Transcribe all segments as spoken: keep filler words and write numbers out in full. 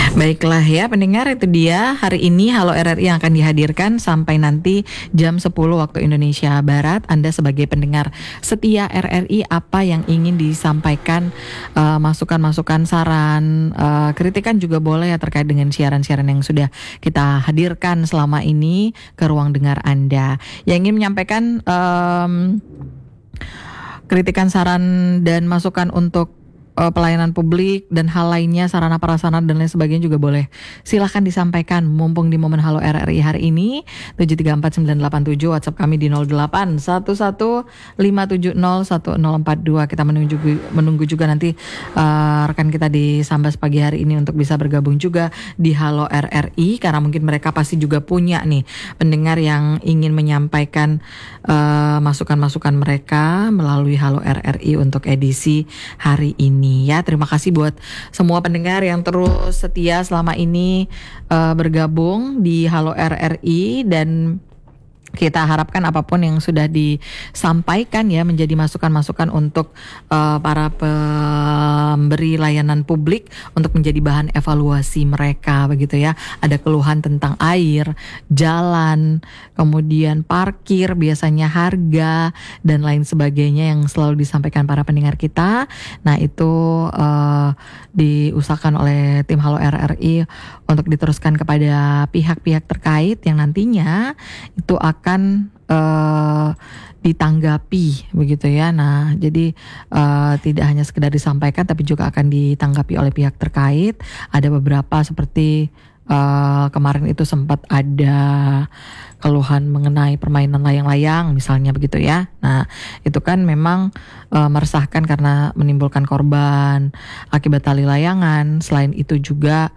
Baiklah ya pendengar, itu dia hari ini Halo R R I yang akan dihadirkan sampai nanti jam sepuluh waktu Indonesia Barat. Anda sebagai pendengar setia R R I, apa yang ingin disampaikan, uh, masukan-masukan, saran, uh, kritikan juga boleh ya terkait dengan siaran-siaran yang sudah kita hadirkan selama ini ke ruang dengar Anda. Yang ingin menyampaikan um, kritikan, saran, dan masukan untuk pelayanan publik dan hal lainnya, sarana prasarana dan lain sebagainya juga boleh. Silahkan disampaikan mumpung di momen Halo R R I hari ini. Tujuh tiga empat sembilan delapan tujuh, WhatsApp kami di nol delapan satu satu lima tujuh nol satu nol empat dua. Kita menunggu menunggu juga nanti uh, rekan kita di Sambas pagi hari ini untuk bisa bergabung juga di Halo R R I, karena mungkin mereka pasti juga punya nih pendengar yang ingin menyampaikan uh, masukan-masukan mereka melalui Halo R R I untuk edisi hari ini. Ya, terima kasih buat semua pendengar yang terus setia selama ini uh, bergabung di Halo R R I, dan kita harapkan apapun yang sudah disampaikan ya menjadi masukan-masukan untuk uh, para pemberi layanan publik untuk menjadi bahan evaluasi mereka, begitu ya. Ada keluhan tentang air, jalan, kemudian parkir, biasanya harga dan lain sebagainya yang selalu disampaikan para pendengar kita. Nah, itu uh, diusahakan oleh tim Halo R R I untuk diteruskan kepada pihak-pihak terkait yang nantinya itu akan akan uh, ditanggapi, begitu ya. Nah, jadi uh, tidak hanya sekedar disampaikan tapi juga akan ditanggapi oleh pihak terkait. Ada beberapa seperti uh, kemarin itu sempat ada keluhan mengenai permainan layang-layang misalnya, begitu ya. Nah, itu kan memang uh, meresahkan karena menimbulkan korban akibat tali layangan. Selain itu juga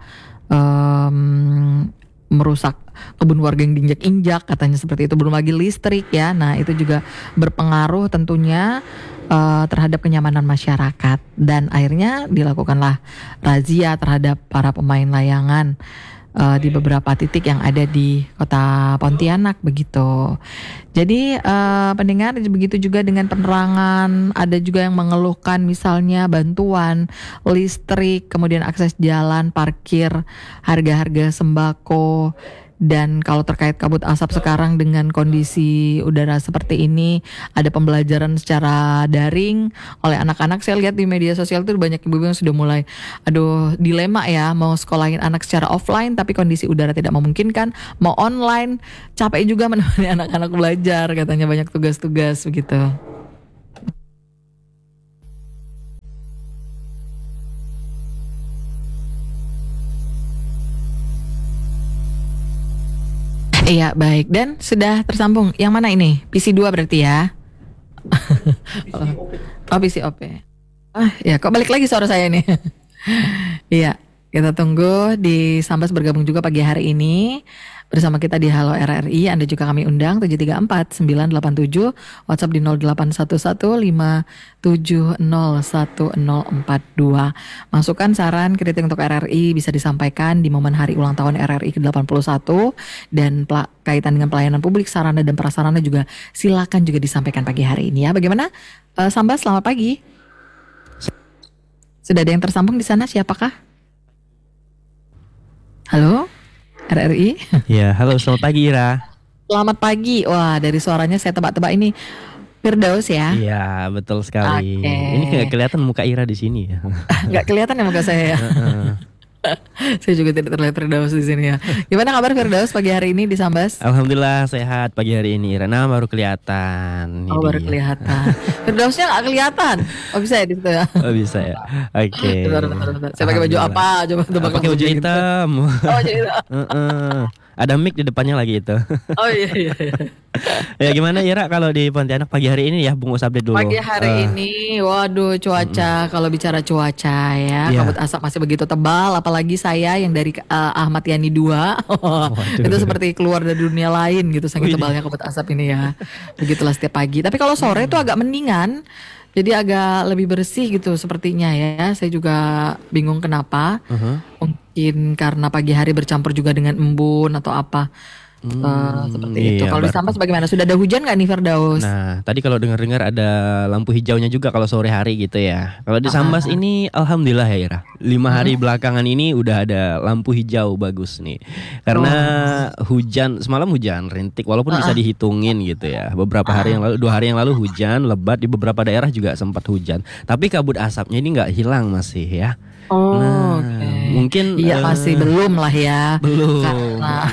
um, merusak kebun warga yang diinjak-injak, katanya seperti itu. Belum lagi listrik ya. Nah, itu juga berpengaruh tentunya uh, terhadap kenyamanan masyarakat. Dan akhirnya dilakukanlah razia terhadap para pemain layangan uh, di beberapa titik yang ada di kota Pontianak, begitu. Jadi uh, pendengar, begitu juga dengan penerangan. Ada juga yang mengeluhkan misalnya bantuan listrik, kemudian akses jalan, parkir, harga-harga sembako. Dan kalau terkait kabut asap sekarang dengan kondisi udara seperti ini, ada pembelajaran secara daring oleh anak-anak. Saya lihat di media sosial itu banyak ibu-ibu yang sudah mulai, aduh, dilema ya, mau sekolahin anak secara offline tapi kondisi udara tidak memungkinkan, mau online, capek juga menemani anak-anak belajar, katanya banyak tugas-tugas begitu. Iya, baik. Dan sudah tersambung. Yang mana ini? P C dua berarti ya? Oh, P C O P. Ah, ya, kok balik lagi suara saya nih? Iya, kita tunggu di Sambas bergabung juga pagi hari ini bersama kita di Halo R R I. Anda juga kami undang tujuh tiga empat sembilan delapan tujuh, WhatsApp di nol delapan satu satu lima tujuh nol satu nol empat dua. Masukan, saran, kritik untuk R R I bisa disampaikan di momen hari ulang tahun R R I ke delapan puluh satu, dan pela- kaitan dengan pelayanan publik, sarana dan prasarana juga silakan juga disampaikan pagi hari ini ya. Bagaimana? Uh, Sambas, selamat pagi. Sudah ada yang tersambung di sana, siapakah? Halo? R R I. Ya, halo, selamat pagi Ira. Selamat pagi. Wah, dari suaranya saya tebak-tebak ini Firdaus ya. Iya, betul sekali. Okay. Ini nggak kelihatan muka Ira di sini ya. Nggak kelihatan ya muka saya ya. Saya juga tidak terlihat Firdaus di sini ya. Gimana kabar Firdaus pagi hari ini di Sambas? Alhamdulillah sehat pagi hari ini Ira. Nah, baru kelihatan. Oh, baru kelihatan. Firdausnya nggak kelihatan. Oh, bisa ya di situ ya? Oh, bisa ya. Oke. Okay. Saya pakai baju apa? Coba tebak. Pakai baju hitam. Oh, baju hitam. uh-uh. Ada mic di depannya lagi itu. Oh iya iya. iya. Ya gimana Ira kalau di Pontianak pagi hari ini ya, Bung Us update dulu. Pagi hari uh. ini, waduh cuaca, mm. kalau bicara cuaca ya, yeah. kabut asap masih begitu tebal, apalagi saya yang dari uh, Ahmad Yani dua, itu seperti keluar dari dunia lain gitu, saking tebalnya kabut asap ini ya. Begitulah setiap pagi. Tapi kalau sore itu agak mendingan, jadi agak lebih bersih gitu sepertinya ya. Saya juga bingung kenapa, uh-huh. mungkin karena pagi hari bercampur juga dengan embun atau apa. Uh, seperti iya, itu. Kalau di bar- Sambas bagaimana? Sudah ada hujan nggak nih Firdaus? Nah, tadi kalau dengar-dengar ada lampu hijaunya juga kalau sore hari gitu ya. Kalau di Sambas Ah, ini alhamdulillah ya Ira. Lima hari mm-mm. belakangan ini udah ada lampu hijau bagus nih. Karena Oh, hujan semalam hujan rintik walaupun bisa ah, dihitungin gitu ya. Beberapa hari ah, yang lalu, dua hari yang lalu hujan lebat di beberapa daerah juga sempat hujan. Tapi kabut asapnya ini nggak hilang masih ya. oh, Nah, oke. mungkin Iya masih eh, belum lah ya, belum. karena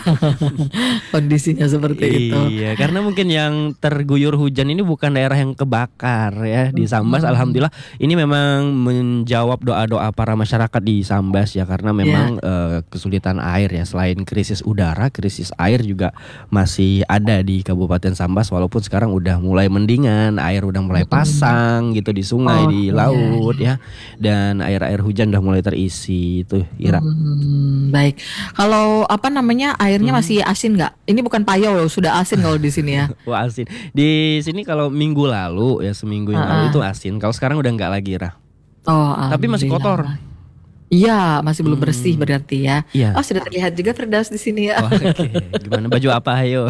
kondisinya seperti itu. Iya, karena mungkin yang terguyur hujan ini bukan daerah yang kebakar ya. Di Sambas Hmm, alhamdulillah ini memang menjawab doa-doa para masyarakat di Sambas ya karena ya. memang eh, kesulitan air ya. Selain krisis udara, krisis air juga masih ada di Kabupaten Sambas walaupun sekarang udah mulai mendingan, air udah mulai Mm-mm. pasang gitu di sungai, Oh, di iya, laut iya. ya. Dan air-air hujan udah mulai terisi itu, Ira. Hmm, baik. Kalau apa namanya airnya Hmm. masih asin nggak? Ini bukan payau loh, sudah asin kalau di sini ya. Wah asin. Di sini kalau minggu lalu ya seminggu yang lalu itu Ah, ah. asin. Kalau sekarang udah nggak lagi Ra. Oh, Tapi masih kotor. alhamdulillah. Iya, masih belum bersih Hmm, berarti ya. Oh, iya. sudah terlihat juga Firdaus di sini ya. Wah, oke. Gimana baju apa ayo?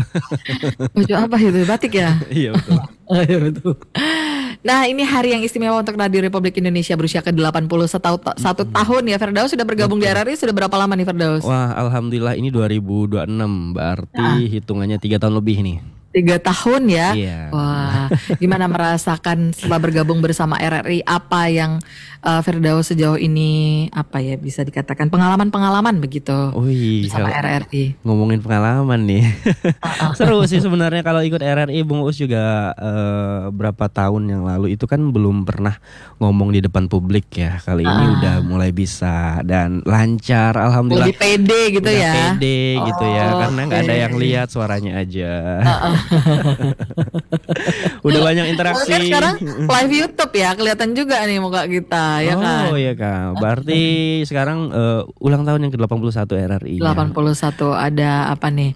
Baju apa itu? Batik ya? Iya betul. Oh, iya betul. Nah, ini hari yang istimewa untuk Radio Republik Indonesia berusia ke delapan puluh satu satu tahun ya. Firdaus sudah bergabung di Betul. R R I sudah berapa lama nih Firdaus? Wah, alhamdulillah ini dua ribu dua puluh enam Ah, berarti hitungannya tiga tahun lebih nih. tiga tahun ya. Iya. Wah, gimana merasakan setelah bergabung bersama R R I apa yang eh, Firdaus sejauh ini apa ya bisa dikatakan pengalaman-pengalaman begitu Wih, bersama kalau R R I. ngomongin pengalaman nih. Ah, ah. Seru sih sebenarnya kalau ikut R R I Bung Uus juga eh, berapa tahun yang lalu itu kan belum pernah ngomong di depan publik ya. Kali ini udah Ah, mulai bisa dan lancar alhamdulillah. lebih pede gitu Udah ya. pede gitu ya karena nggak Oke. ada yang lihat suaranya aja. Ah, ah. Udah banyak Oh, kan interaksi. sekarang live YouTube ya, kelihatan juga nih muka kita, ya Oh kan? iya Kak, berarti sekarang eh, ulang tahun yang ke delapan puluh satu R R I-nya. delapan puluh satu ada apa nih?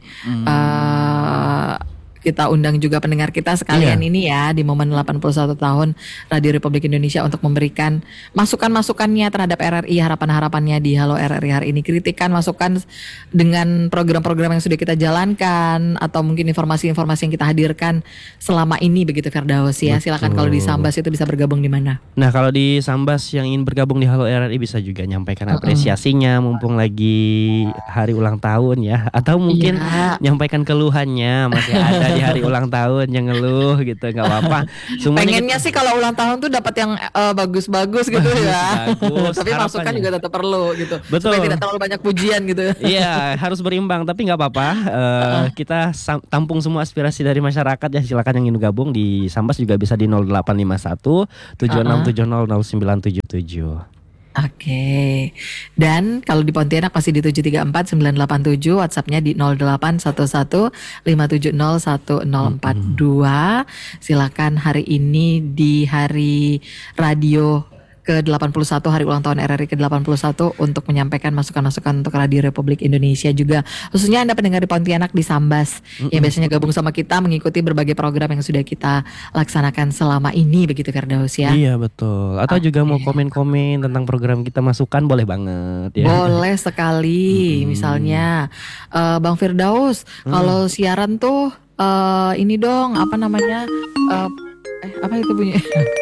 eh kita undang juga pendengar kita sekalian Iya, ini ya di momen delapan puluh satu tahun Radio Republik Indonesia untuk memberikan masukan-masukannya terhadap R R I, harapan-harapannya di Halo R R I hari ini, kritikan, masukan dengan program-program yang sudah kita jalankan atau mungkin informasi-informasi yang kita hadirkan selama ini begitu Firdaus ya. Silakan kalau di betul. Sambas itu bisa bergabung di mana? Nah kalau di Sambas yang ingin bergabung di Halo R R I bisa juga nyampaikan apresiasinya mumpung lagi hari ulang tahun ya. Atau mungkin Iya. nyampaikan keluhannya masih ada di hari ulang tahun yang ngeluh gitu nggak apa-apa. Semuanya Pengennya sih kalau ulang tahun tuh dapat yang eh, bagus-bagus gitu ya. bagus Tapi masukan harapannya. juga tetap perlu gitu. Supaya Betul. tidak terlalu banyak pujian gitu. Iya harus berimbang tapi nggak apa-apa. Eh, kita sam- tampung semua aspirasi dari masyarakat ya silakan yang ingin gabung di Sambas juga bisa di nol delapan lima satu tujuh enam tujuh nol nol sembilan tujuh tujuh. Oke. Dan kalau di Pontianak masih di tujuh tiga empat sembilan delapan tujuh, WhatsApp-nya di nol delapan satu satu lima tujuh nol satu nol empat dua. Silakan hari ini di hari radio ke delapan puluh satu, hari ulang tahun R R I ke delapan puluh satu untuk menyampaikan masukan-masukan untuk Radio Republik Indonesia juga. Khususnya Anda pendengar di Pontianak di Sambas yang biasanya gabung sama kita mengikuti berbagai program yang sudah kita laksanakan selama ini begitu Firdaus ya. Iya betul. Atau juga mau Oke. komen-komen tentang program kita masukan boleh banget ya. Boleh sekali, misalnya eh, Bang Firdaus, kalau siaran tuh eh, ini dong, apa namanya? eh eh, apa itu bunyi?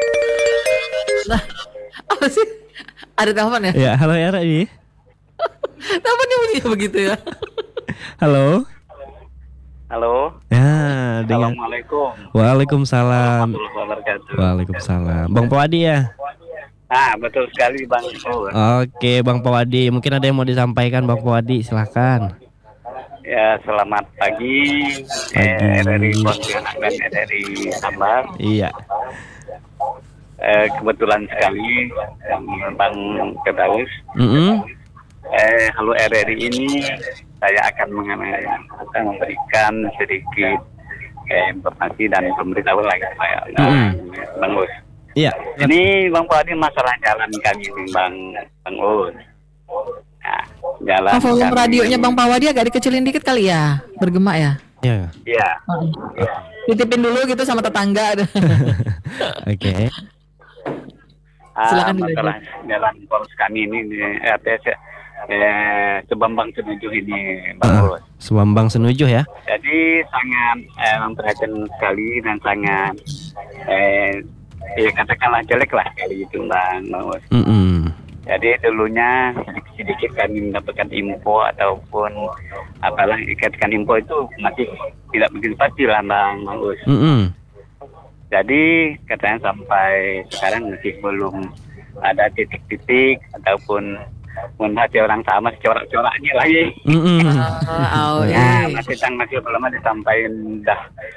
Nah, apa sih? Ada telepon ya? Ya halo R R I. Kenapa dia bunyinya begitu ya? Halo. Halo, Ya dengan Assalamualaikum Waalaikumsalam. warahmatullahi wabarakatuh. Waalaikumsalam. Bang Pawadi ya. Ah, betul sekali Bang. Oh, Oke Bang Pawadi, mungkin ada yang mau disampaikan Bang Pawadi, silahkan. ya selamat pagi, Pagi. eh, R R I Pontianak dan R R I Sambas. Iya. Eh, kebetulan sekali yang Bang Firdaus. Mm-mm. Eh, halo R R I ini saya akan mengenai akan memberikan sedikit eh, informasi dan pemberitahuan lagi saya, Mm-mm. Bang Us. Iya. Ini Bang Padi masalah jalan kami nih Bang Bang Us. Nah, jalan Oh, volume kami- radionya Bang Pawadi agak dikecilin dikit kali ya, bergema ya. Iya. Iya. Titipin dulu gitu sama tetangga. Oke. Ah, Silakan dilanjut. masalah jalan poros kami ini di R T S eh, Sebambang Senujuh ini, Bang Uh, Bos. Sebambang Senujuh ya. Jadi sangat eh, memperhatikan sekali dan sangat eh, ya katakanlah jelek lah kali itu, Bang Bos. Mm-mm. Jadi dulunya sedikit-sedikit kami mendapatkan info ataupun apalah ikatkan info itu masih tidak begitu pasti lah, Bang Bos. Mm-mm. Jadi katanya sampai sekarang masih belum ada titik-titik ataupun menghati orang sama corak-coraknya lagi. Mm-mm. Oh, oh, Ya, iya. masih tang masih belum ada sampai dah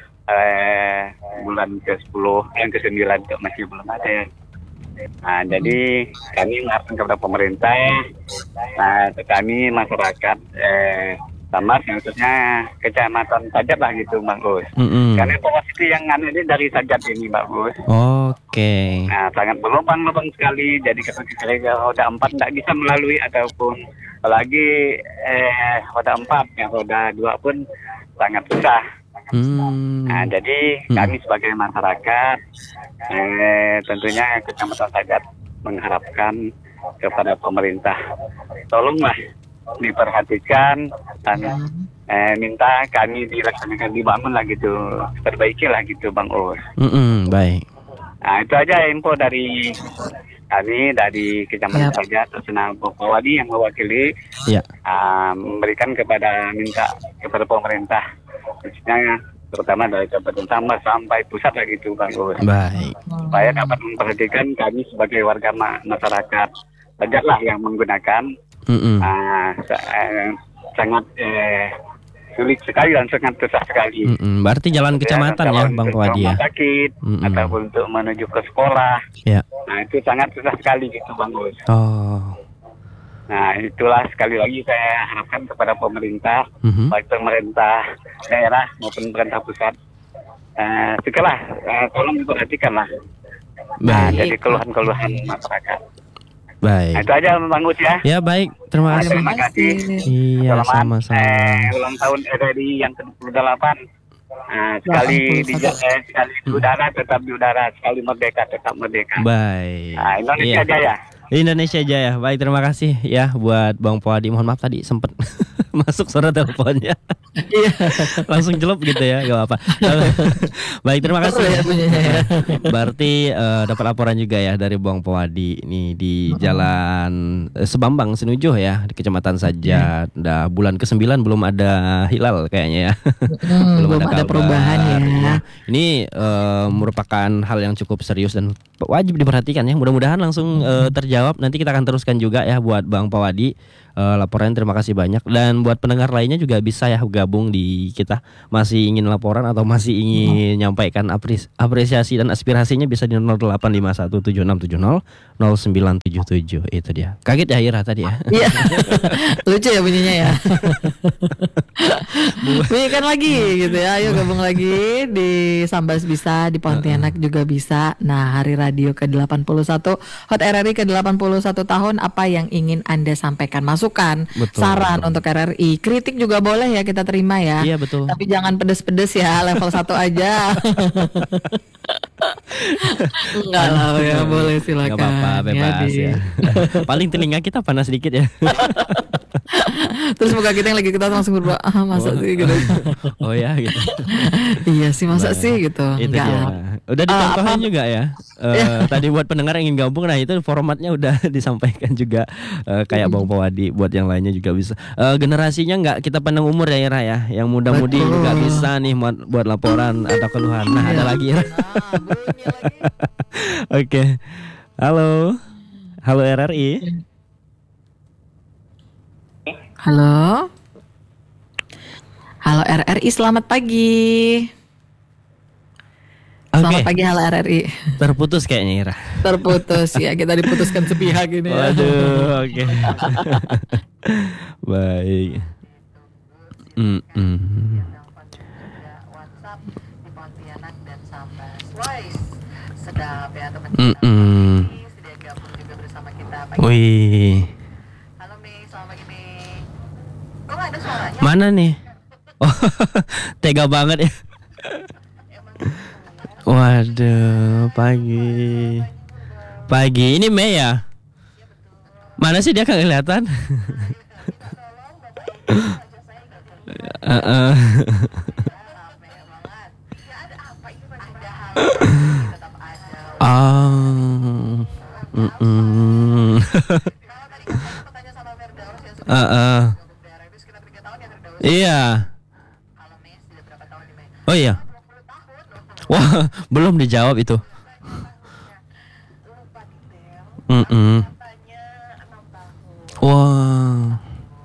eh, bulan ke sepuluh, yang ke sembilan itu masih belum ada. Nah, jadi kami mengharapkan kepada pemerintah, nah, kami masyarakat eh, Sambas, khususnya kecamatan Sajat lah gitu, Bang Gus. Mm-mm. Karena informasi yang anu ini dari Sajat ini, Bang Gus. Oke. Nah, sangat berlubang-lubang sekali. Jadi ketika roda empat tidak bisa melalui ataupun apalagi eh, roda empat, yang roda dua pun sangat susah. Hmm. Nah, jadi Hmm. kami sebagai masyarakat eh, tentunya Kecamatan Sajat mengharapkan kepada pemerintah, tolonglah diperhatikan dan eh, minta kami dilaksanakan, dibangun lah gitu, perbaiki lah gitu, Bang Us. Mm-mm, baik. Nah, itu aja info dari kami dari Kecamatan Yap. Sajat, Senang Pokowadi yang mewakili Ya. uh, memberikan kepada minta kepada pemerintah, khususnya terutama dari Kabupaten Sambas sampai pusat lah gitu, Bang Gus, Baik. supaya dapat memperhatikan kami sebagai warga ma- masyarakat Sajat lah yang menggunakan Mm-mm. uh, sa- eh, sangat eh, sulit sekali dan sangat susah sekali. Mm-mm. Berarti jalan kecamatan ya, Bang Untuk Pawadi ya. rumah sakit Mm-mm. ataupun untuk menuju ke sekolah. Ya. Nah, itu sangat susah sekali gitu, Bang Gus. Oh. Nah, itulah sekali lagi saya harapkan kepada pemerintah, Mhm. baik pemerintah daerah maupun pemerintah pusat. Eh, segala, eh, tolong diperhatikan lah. Nah, Baik. jadi keluhan-keluhan masyarakat. Nah, Baik. itu aja, Bang Gus ya. Ya baik, terima Nah, kasih. terima kasih. Iya, Selamat sama-sama. eh, ulang tahun R R I yang ke dua puluh delapan. Nah, sekali di delapan puluh satu. eh, sekali di udara tetap di udara, sekali merdeka tetap merdeka. Baik. Nah, Indonesia Iya. Jaya. Indonesia Jaya. Baik, terima kasih ya buat Bang Pawadi. Mohon maaf tadi sempet masuk suara teleponnya. Iya. Langsung jelup gitu ya, gak apa-apa. Baik, terima kasih. Seru ya punyanya ya. Berarti eh, dapat laporan juga ya dari Bang Pawadi ini di Jalan eh, Sebambang Senujuh ya, di Kecamatan Sajat. Dah bulan kesembilan belum ada hilal kayaknya ya. Hmm, belum ada kabar. perubahan ya. Iya. Ini eh, merupakan hal yang cukup serius dan wajib diperhatikan ya. Mudah-mudahan langsung eh, terjawab. Nanti kita akan teruskan juga ya buat Bang Pawadi. Eh, laporan terima kasih banyak, dan buat pendengar lainnya juga bisa ya gabung di kita, masih ingin laporan atau masih ingin nyampaikan apres- apresiasi dan aspirasinya bisa di nol delapan lima satu tujuh enam tujuh nol nol sembilan tujuh tujuh. Itu dia. Kaget ya Ira tadi ya. Iya. Lucu ya bunyinya ya. Bunyikan lagi gitu ya. Ayo gabung lagi di Sambas bisa, di Pontianak juga bisa. Nah, Hari Radio ke delapan puluh satu Hot R R I ke delapan puluh satu tahun, apa yang ingin Anda sampaikan? Masukan, Betul, saran betul. untuk R R I. Kritik juga boleh ya, kita terima ya. Iya, betul. Tapi jangan pedes-pedes ya, level satu aja. Enggak lah ya, boleh silakan. Gak apa-apa, bebas di- ya. Paling telinga kita panas sedikit ya. Terus muka kita yang lagi kita langsung berdoa, ah masa sih gitu. Oh ya gitu. Iya sih, masa Nah, sih gitu. Itu Enggak dia. lah. Udah Ah, dicontohin apa- juga ya. Eh, tadi buat pendengar yang ingin gabung, nah itu formatnya udah disampaikan juga eh, kayak Bang Pawadi. Buat yang lainnya juga bisa. Eh, generasinya nggak kita pandang umur ya Ira ya. Yang muda-mudi Betul. juga bisa nih buat, buat laporan atau keluhan. Nah ada Iya. lagi Ira. Nah, bunyi lagi. Oke. Halo. Halo R R I. Halo. Halo R R I, selamat pagi. Selamat Oke. pagi, halo R R I. Terputus kayaknya Ira. Terputus ya, kita diputuskan sepihak ini ya. Waduh, oke. Baik. Mm-mm. WhatsApp di Pontianak dan Sambas. Woi, sedap ya Mm-mm. Sedia gabung juga bersama kita. Wih, Halo Mi, selamat pagi Mi. Kok nggak ada suaranya? mana nih? Oh, tega banget ya. Waduh, pagi. Pagi ini Mei ya? Mana sih dia kagak kelihatan? Heeh. Ah. Mm-mm. Heeh. Iya. Oh iya. Wah, belum dijawab itu. Mm-mm. Wah.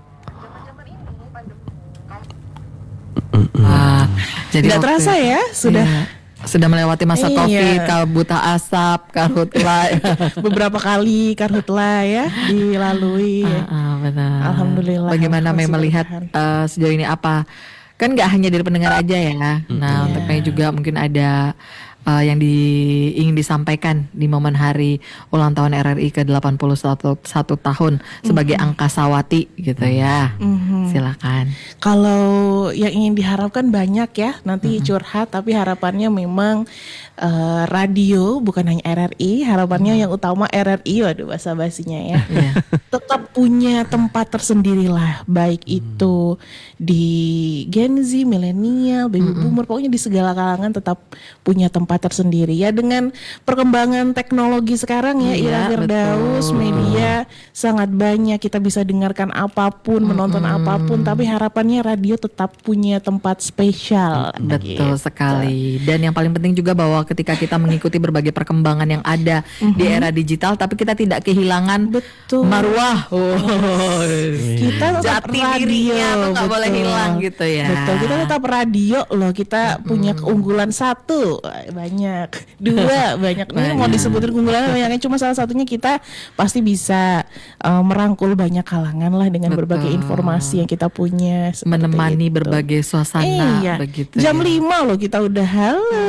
Wah, jadi Tidak waktu- terasa ya, sudah Iya. sudah melewati masa Iya. Covid, kabut asap, karhutla. beberapa kali karhutla ya dilalui. Ah, ah, benar. Alhamdulillah. Bagaimana Mei Masih melihat bertahan. eh, sejauh ini apa? Kan nggak hanya dari pendengar aja ya. Nah, untuk Mei juga mungkin ada eh, yang di, ingin disampaikan di momen hari ulang tahun R R I ke delapan puluh satu tahun sebagai angkasawati gitu ya. Mhm. Silakan. Kalau yang ingin diharapkan banyak ya, nanti curhat, tapi harapannya memang eh, radio bukan hanya R R I, harapannya yang utama R R I, waduh bahasa basinya ya. Iya. Tetap punya tempat tersendiri lah, baik itu di Gen Z, milenial, baby boomer, pokoknya di segala kalangan tetap punya tempat tersendiri ya. Dengan perkembangan teknologi sekarang ya, Iya, Ira Firdaus, betul. media sangat banyak, kita bisa dengarkan apapun, menonton apapun, tapi harapannya radio tetap punya tempat spesial. Betul Gitu. sekali. Dan yang paling penting juga bahwa ketika kita mengikuti berbagai perkembangan yang ada di era digital, tapi kita tidak kehilangan Betul. marwah. Oh. Kita tetap Jati radio, dirinya tuh nggak boleh betul. hilang gitu ya. Betul, kita tetap radio loh. Kita punya keunggulan satu, banyak, dua banyak. Ini mau Banyak. disebutin keunggulan banyaknya, cuma salah satunya kita pasti bisa uh, merangkul banyak kalangan lah dengan Betul. berbagai informasi yang kita punya. seperti Menemani itu. berbagai suasana Iya, begitu. jam ya. lima loh kita udah halo.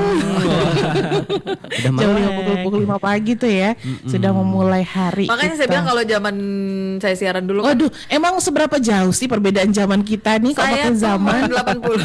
Udah Jam lima melek. pukul pukul lima pagi tuh ya, sudah memulai hari. Makanya saya kita. bilang kalau zaman saya siaran dulu kan Waduh, emang seberapa jauh sih perbedaan zaman kita nih kalau saya pakai tuh zaman delapan puluh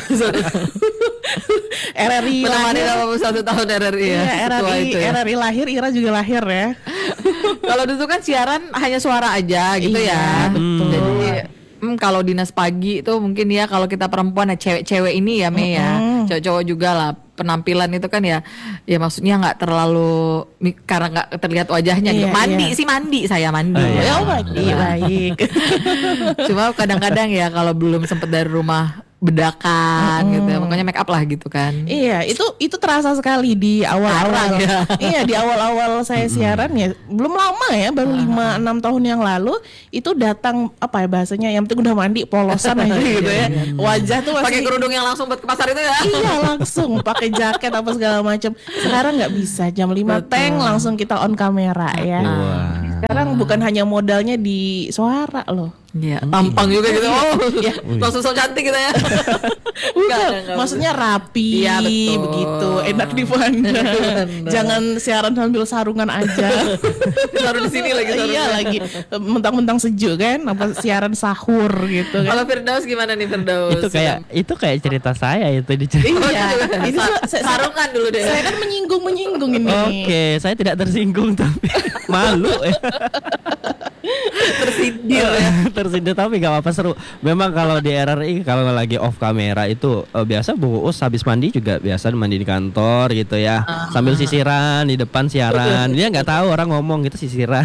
R R I menemani lahir? delapan puluh satu tahun R R I ya. Iya, setua R R I, itu ya. R R I lahir, Ira juga lahir ya. Kalau dulu kan siaran hanya suara aja gitu Iya, ya. betul. Jadi hmm, kalau dinas pagi itu mungkin ya kalau kita perempuan ya cewek-cewek ini ya Mei ya. Cowok-cowok juga lah penampilan itu kan ya ya maksudnya nggak terlalu mi- karena nggak terlihat wajahnya gitu. Iya, Mandi iya. sih mandi saya mandi. Oh, iya. Ya, oh, baik, baik. Cuma kadang-kadang ya kalau belum sempet dari rumah bedakan gitu ya. Makanya make up lah gitu kan. Iya, itu itu terasa sekali di awal-awal. Sekarang ya. Iya, di awal-awal saya siaran ya, belum lama ya, baru lima enam tahun yang lalu itu datang apa ya bahasanya, yang penting udah mandi polosan aja gitu ya. Wajah tuh masih Pakai kerudung yang langsung buat ke pasar itu ya. Iya, langsung pakai jaket apa segala macam. Sekarang nggak bisa, jam lima teng langsung kita on kamera ya. Wah. Sekarang bukan hanya modalnya di suara loh. Iya, tampang juga gitu. Oh, Iya. langsung so cantik gitu ya. Bukan, Enggak, enggak, maksudnya rapi, Iya, betul. begitu, enak dipandang. Jangan siaran sambil sarungan aja. Taruh di sini lagi sarungnya. Iya lagi, mentang-mentang sejuk kan, apa siaran sahur gitu kan. Kalau Firdaus gimana nih Firdaus? Itu kayak itu kayak cerita saya itu dicerita. Iya, ini Sa- tuh saya, sarungan dulu deh. saya kan menyinggung menyinggung ini. Oke, saya tidak tersinggung tapi malu ya. tersindir ya. Tersindir tapi gak apa-apa, seru. Memang kalau di R R I kalau lagi off kamera itu eh, biasa Bu Uus habis mandi juga biasa mandi di kantor gitu ya. Sambil sisiran di depan siaran. Dia nggak tahu orang ngomong gitu sisiran.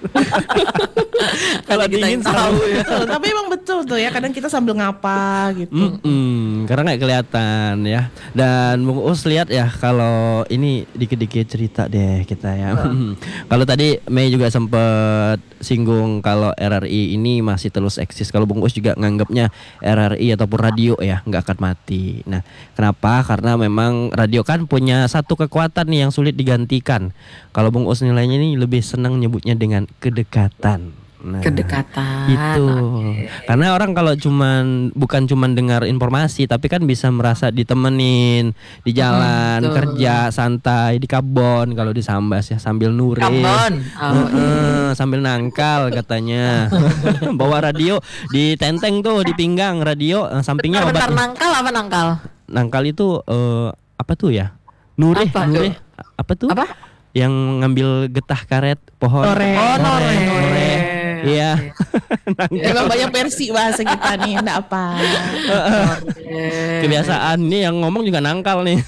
Kalau Kita dingin yang tahu seru. ya. Betul, tapi emang betul tuh ya, kadang kita sambil ngapa gitu. Mm-mm, karena nggak kelihatan ya. Dan Bung Uus lihat ya kalau ini dikit-dikit cerita deh kita ya. Kalau tadi Mei juga sempet singgung kalau R R I ini masih terus eksis. Kalau Bung Uus juga nganggapnya R R I ataupun radio ya nggak akan mati. Nah, kenapa? Karena memang radio kan punya satu kekuatan nih yang sulit digantikan. Kalau Bung Uus nilainya ini lebih senang nyebutnya dengan kedekatan. Nah, Kedekatan. itu karena orang kalau cuman bukan cuman dengar informasi tapi kan bisa merasa ditemenin di jalan, betul. kerja santai di Kabon, kalau di Sambas ya sambil nure. Kabon. Oh, Heeh, sambil nangkal katanya. Bawa radio di tenteng tuh di pinggang radio, eh, sampingnya bentar, bentar, obat. nangkal apa nangkal? Nangkal itu eh, apa tuh ya? Nure, Apa nure. tuh? Apa tuh? Apa? Yang ngambil getah karet pohon. Nore. Oh, nore. Nore. Iya. Emang banyak versi bahasa kita nih, enggak apa. Kebiasaan nih yang ngomong juga nangkal nih.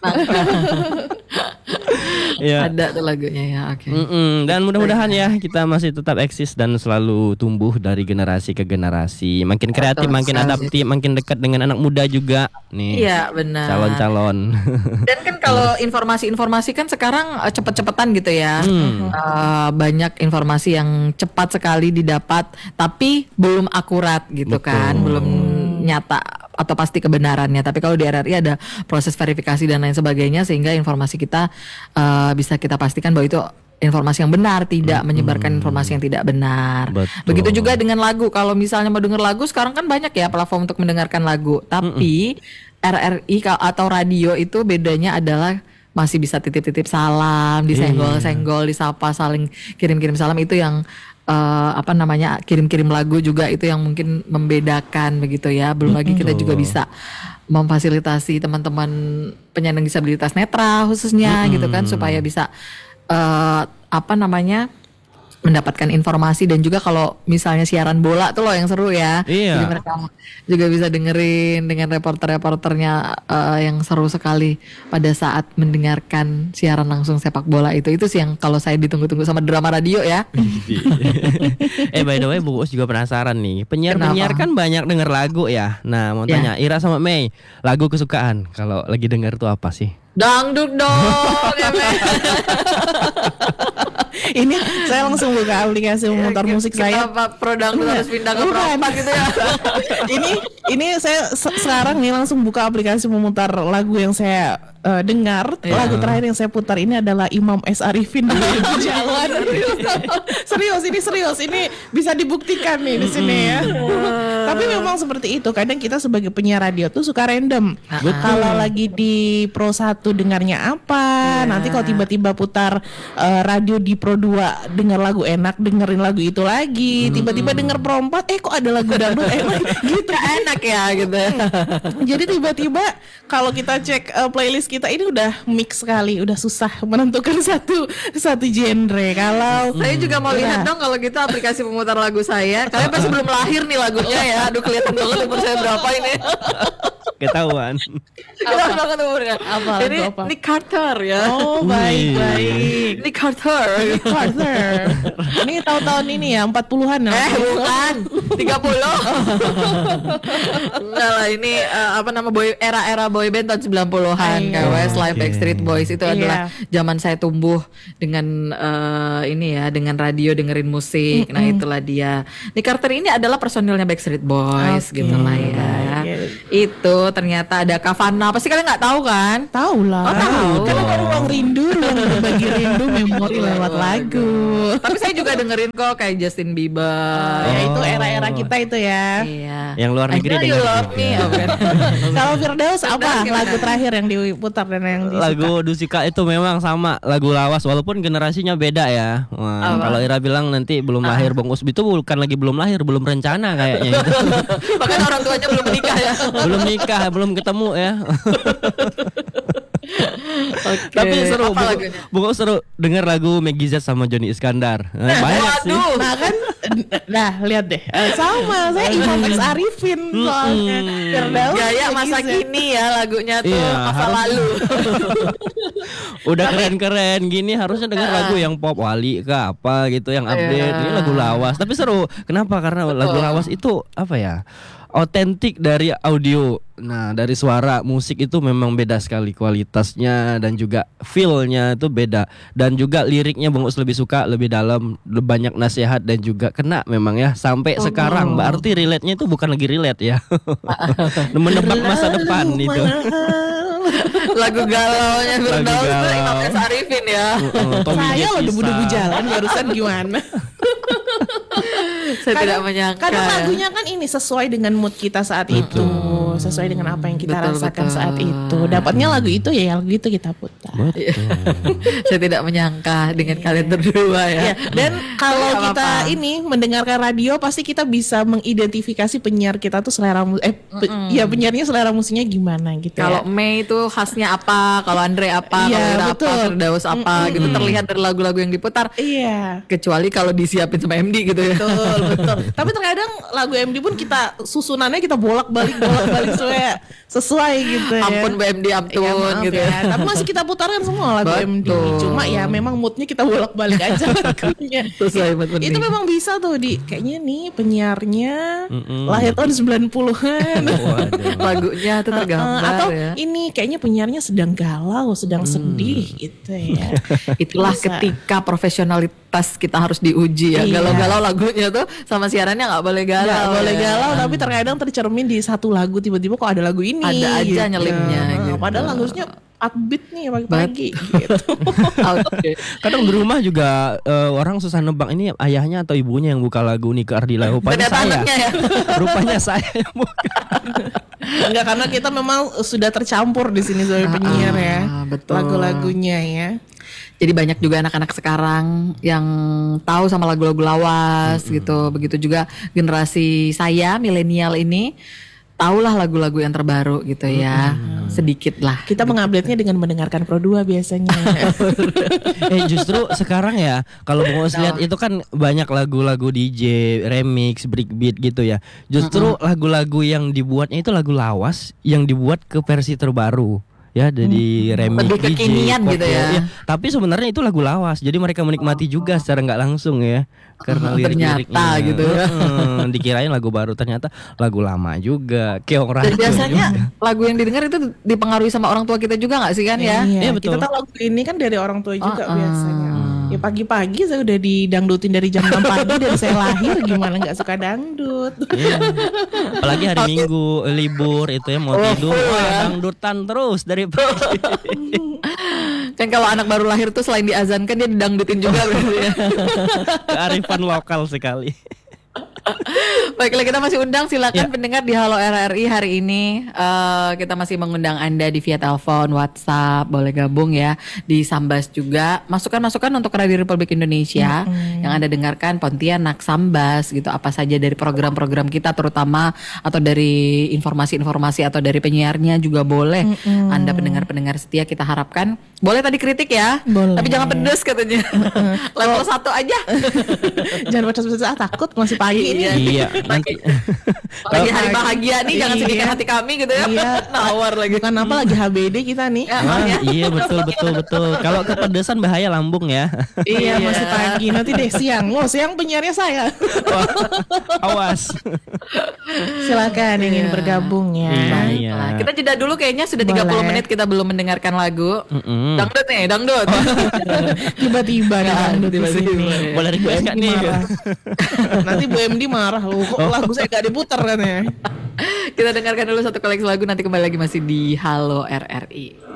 Iya. Ada tuh lagunya ya. Oke. Mm-mm. Dan mudah-mudahan ya kita masih tetap eksis dan selalu tumbuh dari generasi ke generasi. Makin kreatif, Betul makin sekali. adaptif, makin dekat dengan anak muda juga nih. Iya benar. Calon-calon. Dan kan kalau informasi-informasi kan sekarang eh, cepet-cepetan gitu ya. Hmm. Eh, banyak informasi yang cepat sekali didapat, tapi belum akurat gitu Betul. kan, belum nyata atau pasti kebenarannya. Tapi kalau di R R I ada proses verifikasi dan lain sebagainya, sehingga informasi kita eh, bisa kita pastikan bahwa itu informasi yang benar, tidak menyebarkan informasi yang tidak benar. Betul. Begitu juga dengan lagu. Kalau misalnya mau denger lagu, sekarang kan banyak ya platform untuk mendengarkan lagu. Tapi R R I ka- atau radio itu bedanya adalah masih bisa titip-titip salam, disenggol-senggol, disapa, saling kirim-kirim salam. Itu yang eh, apa namanya, kirim-kirim lagu juga, itu yang mungkin membedakan begitu ya. Belum lagi kita juga bisa memfasilitasi teman-teman penyandang disabilitas netra khususnya gitu kan, supaya bisa eh, apa namanya, mendapatkan informasi. Dan juga kalau misalnya siaran bola tuh loh yang seru ya. Iya. Jadi mereka juga bisa dengerin dengan reporter-reporternya eh, yang seru sekali pada saat mendengarkan siaran langsung sepak bola itu. Itu sih yang kalau saya ditunggu-tunggu sama drama radio ya. Eh by the way Bu Us juga penasaran nih. Penyiar-penyiar Kenapa? kan banyak denger lagu ya. Nah mau Ya. tanya Ira sama Mei, lagu kesukaan kalau lagi denger tuh apa sih? Dangdut dong ya men. Ini saya langsung buka aplikasi memutar musik saya. Kenapa pro dangdut harus pindah ke pro Bukan. empat gitu ya? ini ini saya se- sekarang nih langsung buka aplikasi memutar lagu yang saya eh, dengar. Iya. Lagu terakhir yang saya putar ini adalah Imam S. Arifin dari Jalan. Serius, ini serius. Ini bisa dibuktikan nih di sini ya. Tapi memang seperti itu. Kadang kita sebagai penyiar radio tuh suka random. Kalau lagi di Pro satu dengarnya apa, Iya. nanti kalau tiba-tiba putar eh, radio di Pro dua dengar lagu enak, dengerin lagu itu lagi. Tiba-tiba denger Pro empat, eh kok ada lagu dangdut enak gitu. Enak ya gitu. Jadi tiba-tiba kalau kita cek eh, playlist kita ini udah mix sekali, udah susah menentukan satu satu genre. Kalau Saya juga mau lihat dong kalau gitu aplikasi pemutar lagu saya. Kalian pasti belum lahir nih lagunya ya. Aduh kelihatan banget umur saya berapa ini. Ketahuan. Kelihatan banget umurnya. Apa, Ini lagu apa? Nick Carter ya. oh Wih. baik baik. Nick Carter. Carter. Ini tahun-tahun ini ya empat puluhan ya. Eh bukan tiga puluh. Enggak lah, ini eh, apa nama boy era-era boy band tahun sembilan puluhan Iya. kayak Westlife, Oke. Backstreet Boys itu Iya. adalah zaman saya tumbuh dengan eh, ini ya, dengan radio dengerin musik. Nah, itulah dia. Nick Carter ini adalah personilnya Backstreet Boys Oke. gitu lah ya. Baik. Itu ternyata ada Kavana. Pasti kalian nggak tahu kan? Tahu lah. Oh, tahu. Kan ada ruang rindu, ruang berbagi rindu, memori lewat lagu. Tapi saya juga dengerin kok kayak Justin Bieber. Ya itu era-era kita itu ya. Iya. Yang luar negeri I know you dengerin love me. juga. Oh, bukan. Kalau Firdaus apa Firdaus gimana? lagu terakhir yang diputar dan yang disuka? Lagu Dusika itu memang sama lagu lawas walaupun generasinya beda ya. Wah, Apa? kalau Ira bilang nanti belum lahir, Bang Usbi itu bukan lagi belum lahir, belum rencana kayaknya itu. Bahkan orang tuanya belum menikah ya. belum nikah, belum ketemu ya. Tapi seru, Apa Bung- lagunya? Bung Us seru denger lagu Meggy Z sama Johnny Iskandar. Eh, banyak sih. Waduh. Nah kan, nah lihat deh, Eh, sama saya Imam X Arifin soalnya. Firdaus Gaya Meggy masa Z. kini ya lagunya tuh Iya, masa harus- lalu. Udah keren-keren gini harusnya denger lagu yang pop Wali ke apa gitu yang update. Iya. Ini lagu lawas. Tapi seru. Kenapa? Karena lagu lawas itu apa ya? Otentik dari audio. Nah, dari suara musik itu memang beda sekali kualitasnya dan juga feel-nya itu beda. Dan juga liriknya Bang Us lebih suka, lebih dalam, lebih banyak nasihat dan juga kena memang ya sampai sekarang. Berarti relate-nya itu bukan lagi relate ya. Menebak masa depan itu. Lagu galaunya Lagu Firdaus tuh galau. Imam S. Arifin ya. Uh-uh, Tommy Saya lo J. debu-debu Pisa. jalan barusan gimana? Saya tidak menyangka. Kadang ya. lagunya kan ini sesuai dengan mood kita saat itu. sesuai dengan apa yang kita Betul, rasakan betul. saat itu. Dapatnya lagu itu ya lagu itu kita putar. Betul. Saya tidak menyangka dengan kalian berdua ya. Ya, dan kalau Nggak kita apa-apa. ini mendengarkan radio pasti kita bisa mengidentifikasi penyiar kita tuh selera mu- eh pe- ya penyiarnya selera musiknya gimana gitu Kalau ya. Mei itu khasnya apa, kalau Andre apa, Iya, kalau Ira apa, betul. Firdaus apa gitu, terlihat dari lagu-lagu yang diputar. Iya. Kecuali kalau disiapin sama M D gitu ya. Betul, betul. Tapi terkadang lagu M D pun kita susunannya kita bolak-balik bolak-balik sesuai sesuai gitu ya. Ampun B M D Ampun Ya, maaf gitu ya. ya. Tapi masih kita putarkan semua lagu M D. Betul. Cuma ya memang moodnya kita bolak-balik aja lagunya. Sesuai mood penting. Itu memang bisa tuh di kayaknya nih penyiarnya Mm-mm. lahir tahun sembilan puluhan. Waduh. Lagunya tuh tergambar atau ya. ini kayaknya penyiarnya sedang galau, sedang sedih gitu ya. Itulah Bisa. ketika profesionalitas kita harus diuji ya. Iya. Galau-galau lagunya tuh sama siarannya nggak boleh galau. Nggak boleh ya. galau, tapi terkadang tercermin di satu lagu tiba-tiba kok ada lagu ini. Ada aja nyelipnya gitu. Padahal lagunya upbeat nih pagi-pagi gitu. Oke. Kadang di rumah juga eh, orang susah nebak ini ayahnya atau ibunya yang buka lagu nih ke Ardila. Rupanya Ternyata saya. anaknya ya. Rupanya saya yang buka. Enggak, karena kita memang sudah tercampur di sini sebagai penyiar ya. Ah, betul. Lagu-lagunya ya. Jadi banyak juga anak-anak sekarang yang tahu sama lagu-lagu lawas gitu. Begitu juga generasi saya milenial ini tahulah lagu-lagu yang terbaru gitu ya. Sedikit lah. Kita mengupdate-nya dengan mendengarkan Pro dua biasanya. Eh justru sekarang ya kalau mau lihat itu kan banyak lagu-lagu D J, remix, breakbeat gitu ya. Justru lagu-lagu yang dibuatnya itu lagu lawas yang dibuat ke versi terbaru. Ya dari remix Lebih D J, kekinian gitu koplo. ya. Tapi sebenarnya itu lagu lawas. Jadi mereka menikmati juga secara nggak langsung ya. Karena Oh, lirik-liriknya ternyata gitu ya. Heeh, dikirain lagu baru ternyata lagu lama juga. Keong Dan Racun biasanya juga. lagu yang didengar itu dipengaruhi sama orang tua kita juga nggak sih kan ya? Iya, Iya, betul. kita tahu lagu ini kan dari orang tua juga Uh-uh. biasanya. Ya pagi-pagi saya udah didangdutin dari jam enam pagi dari saya lahir, gimana nggak suka dangdut. Iya. Apalagi hari Minggu libur itu ya mau Oh, tidur full wah, ya. dangdutan terus dari pagi. Kan kalau anak baru lahir tuh selain diazankan dia didangdutin juga berarti ya. Kearifan lokal sekali. Baiklah, kita masih undang, silakan Ya. pendengar di Halo R R I hari ini. Eh, kita masih mengundang Anda di via telepon, WhatsApp, boleh gabung ya di Sambas juga. Masukan-masukan untuk Radio Republik Indonesia yang Anda dengarkan Pontianak, Sambas gitu, apa saja dari program-program kita terutama atau dari informasi-informasi atau dari penyiarnya juga boleh. Anda pendengar-pendengar setia kita harapkan boleh tadi kritik ya. Boleh. Tapi jangan pedes katanya. Level satu aja. Jangan pedas-pedas, ah takut masih pagi ini. Iya, nanti Lagi hari bahagia nih, jangan Iya. sedihkan hati kami gitu ya. Iya, Nawar lagi. Bukan apa lagi H B D kita nih. Ya, Wah, ya. iya betul betul betul. Kalau kepedesan bahaya lambung ya. Iya, masih pagi. Nanti deh siang. Oh, siang penyiarnya saya. Wah, awas. Silakan ingin bergabung ya. Iya, iya. Nah, kita jeda dulu, kayaknya sudah tiga puluh Boleh. menit kita belum mendengarkan lagu. Mm-mm. Dangdut nih, dangdut. Tiba-tiba nih Ya, dangdut di tiba-tiba. sini. Boleh Bu request M D nggak nih? marah. Nanti Bu M D marah loh. Kok lagu saya gak diputar kan ya? Kita dengarkan dulu satu koleksi lagu, nanti kembali lagi masih di Halo R R I.